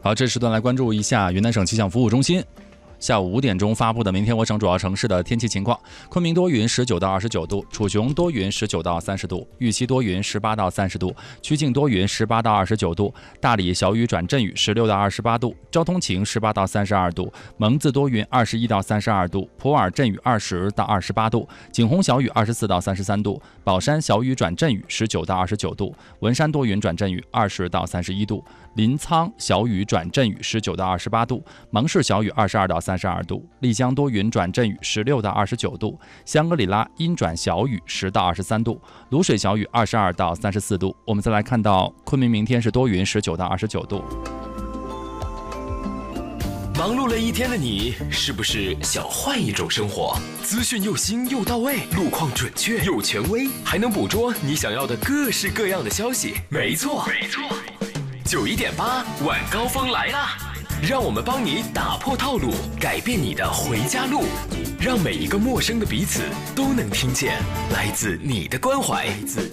好，这时段来关注一下云南省气象服务中心下午5点钟发布的明天我省主要城市的天气情况：昆明多云19到29度，楚雄多云19到30度，玉溪多云18到30度，曲靖多云18到29度，大理小雨转阵雨16到28度，昭通晴18到32度，蒙自多云21到32度，普洱阵雨20到28度，景洪小雨24到33度，宝山小雨转阵雨19到29度，文山多云转阵雨20到31度，临沧小雨转阵雨19到28度，芒市小雨22到32度，丽江多云转阵雨16到29度，香格里拉阴转小雨10到23度，卤水小雨22到34度。我们再来看到昆明明天是多云19到29度。 忙碌了一天的你，是不是想换一种生活？资讯又新又到位，路况准确又权威，还能捕捉你想要的各式各样的消息。没错，91.8晚高峰来啦！让我们帮你打破套路，改变你的回家路，让每一个陌生的彼此都能听见来自你的关怀，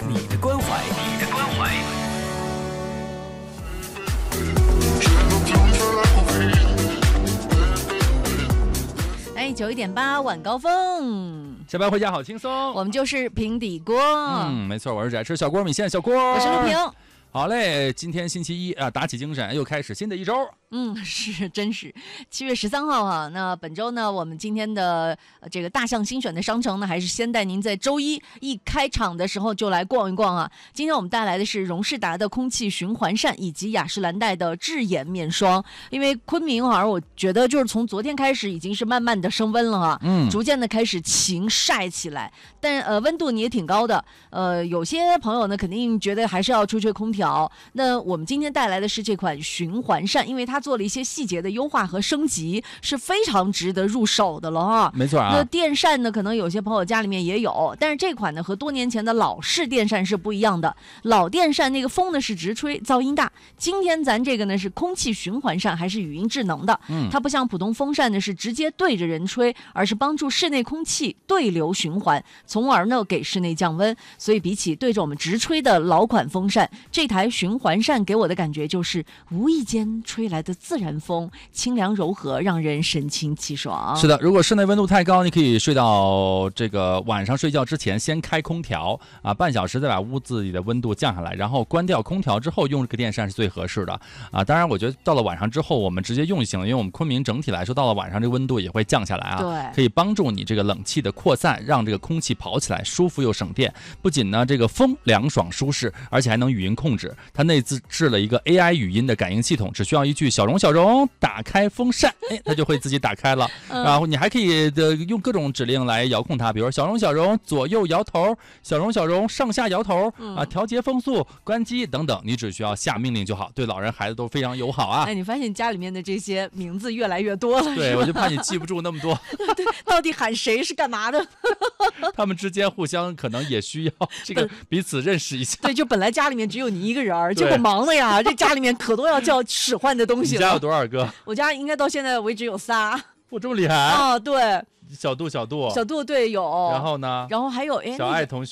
91.8晚高峰， 下班回家好轻松。 我们就是平底锅。 没错，我是宅吃小锅米线小锅， 我是陆平。 好嘞，今天星期一啊，打起精神，又开始新的一周。 真是7月13号啊。那本周呢，我们今天的这个大象新选的商城呢，还是先带您在周一开场的时候就来逛一逛啊。今天我们带来的是荣仕达的空气循环扇以及雅诗兰黛的智眼面霜。因为昆明好像我觉得就是从昨天开始已经是慢慢的升温了啊，逐渐的开始晴晒起来，但温度也挺高的。有些朋友呢肯定觉得还是要吹吹空调。那我们今天带来的是这款循环扇，因为它做了一些细节的优化和升级，是非常值得入手的了啊。 没错啊。 那电扇呢，可能有些朋友家里面也有，但是这款呢和多年前的老式电扇是不一样的。老电扇那个风呢是直吹，噪音大。今天咱这个呢是空气循环扇，还是语音智能的。它不像普通风扇呢是直接对着人吹，而是帮助室内空气对流循环，从而呢给室内降温。所以比起对着我们直吹的老款风扇，这台循环扇给我的感觉就是无意间吹来的自然风，清凉柔和，让人神清气爽。 是的，如果室内温度太高，你可以睡到这个晚上睡觉之前先开空调啊，半小时再把屋子里的温度降下来，然后关掉空调之后用这个电扇是最合适的啊。当然我觉得到了晚上之后我们直接用就行了，因为我们昆明整体来说到了晚上这个温度也会降下来啊。 对， 可以帮助你这个冷气的扩散，让这个空气跑起来舒服又省电。不仅呢这个风凉爽舒适，而且还能语音控制。它内置了一个 AI 语音的感应系统，只需要一句小荣打开风扇，它就会自己打开了。然后你还可以用各种指令来遥控它，比如小荣左右摇头，小荣上下摇头啊，调节风速，关机等等，你只需要下命令就好。对老人孩子都非常友好啊。 你发现家里面的这些名字越来越多了。 对，我就怕你记不住那么多。 对，到底喊谁是干嘛的？ 他们之间互相可能也需要这个彼此认识一下。 对，就本来家里面只有你一个人，结果忙的呀，这家里面可多要叫使唤的东西了。 你家有多少个？ 我家应该到现在为止有仨。 我这么厉害啊？ 对。 小度对有。 然后呢？ 然后还有小爱同学。